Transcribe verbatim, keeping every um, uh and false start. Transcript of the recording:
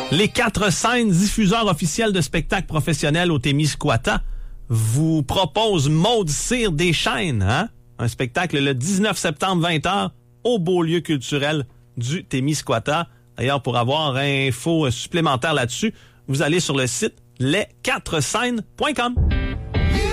Les quatre scènes, diffuseurs officiels de spectacles professionnels au Témiscouata, vous proposent Maude Cyr des Chênes, hein? Un spectacle le dix-neuf septembre, vingt heures, au Beau-Lieu culturel du Témiscouata. D'ailleurs, pour avoir info supplémentaire là-dessus, vous allez sur le site les quatre scènes point com.